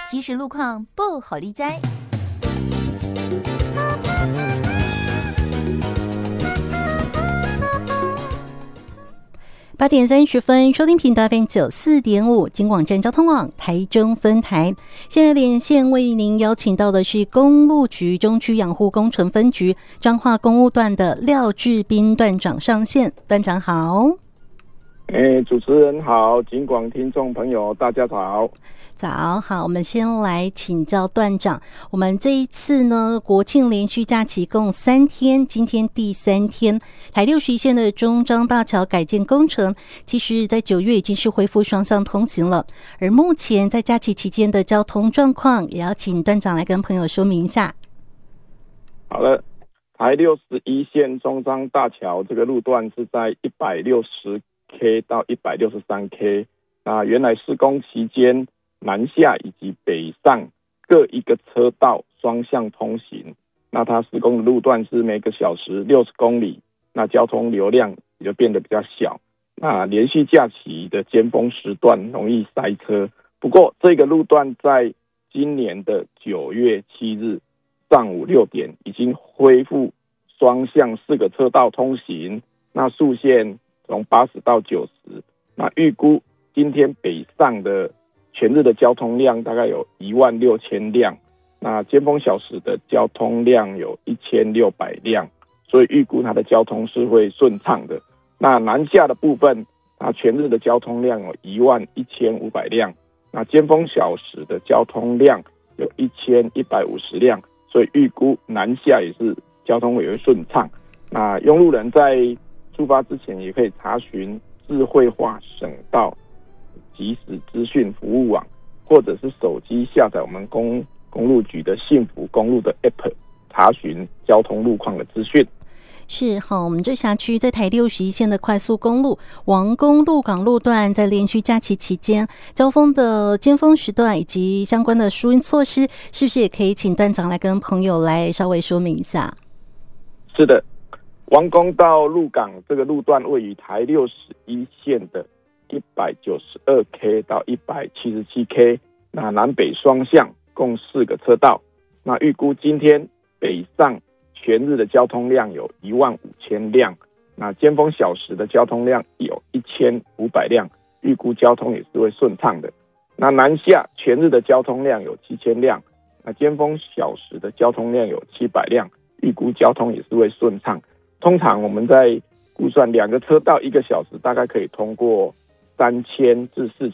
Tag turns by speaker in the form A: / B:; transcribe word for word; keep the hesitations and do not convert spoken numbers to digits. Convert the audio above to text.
A: 即时路况不好理哉。八点三十分，收听频道 F M 九四点五，金广站交通网台中分台。现在连线为您邀请到的是公路局中区养护工程分局彰化公路段的廖志斌段长上线，段长好。
B: 哎，主持人好，金广听众朋友大家早。
A: 早好，我们先来请教段长，我们这一次呢，国庆连续假期共三天，今天第三天，台六十一线的中彰大桥改建工程，其实在九月已经是恢复双向通行了。而目前在假期期间的交通状况，也要请段长来跟朋友说明一下。
B: 好了，台六十一线中彰大桥这个路段是在一百六十 K 到一百六十三 K， 那原来施工期间，南下以及北上各一个车道双向通行，那它施工的路段是每个小时六十公里，那交通流量也就变得比较小。那连续假期的尖峰时段容易塞车，不过这个路段在今年的九月七日上午六点已经恢复双向四个车道通行，那速限从八十到九十，那预估今天北上的全日的交通量大概有一万六千辆，那尖峰小时的交通量有一千六百辆，所以预估它的交通是会顺畅的。那南下的部分，它全日的交通量有一万一千五百辆，那尖峰小时的交通量有一千一百五十辆，所以预估南下也是交通也会顺畅。那用路人在出发之前也可以查询智慧化省道即时资讯服务网，或者是手机下载我们公公路局的幸福公路的 App， 查询交通路况的资讯。
A: 是好，我们这辖区在台六十一线的快速公路王公鹿港路段，在连续假期期间，交锋的尖峰时段以及相关的疏运措施，是不是也可以请段长来跟朋友来稍微说明一下？
B: 是的，王公到鹿港这个路段位于台六十一线的一百九十二 K 到一百七十七 K， 那南北双向共四个车道，那预估今天北上全日的交通量有一万五千辆，那尖峰小时的交通量有一千五百辆，预估交通也是会顺畅的。那南下全日的交通量有七千辆，那尖峰小时的交通量有七百辆，预估交通也是会顺畅。通常我们在估算两个车道一个小时大概可以通过三千至四